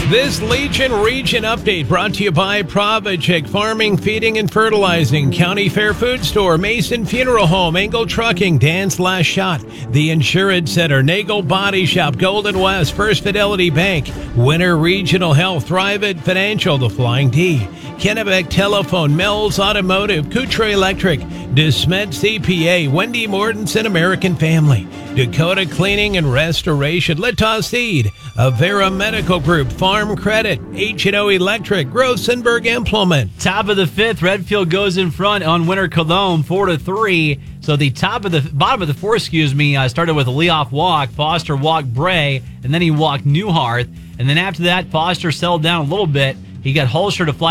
This Legion Region update brought to you by Provichik Farming, Feeding, and Fertilizing, County Fair Food Store, Mason Funeral Home, Engel Trucking, Dan's Last Shot, The Insurance Center, Nagel Body Shop, Golden West, First Fidelity Bank, Winter Regional Health, Thrivent Financial, The Flying D, Kennebec Telephone, Mel's Automotive, Coutre Electric, DeSmet CPA, Wendy Mortensen American Family, Dakota Cleaning and Restoration, Litas Seed, Avera Medical Group, Farm Credit, H&O Electric, Grossenberg Implement. Top of the fifth, Redfield goes in front on Winter Cologne, 4-3. So the bottom of the fourth, started with a leadoff walk. Foster walked Bray, and then he walked Newhart. And then after that, Foster settled down a little bit. He got Holscher to fly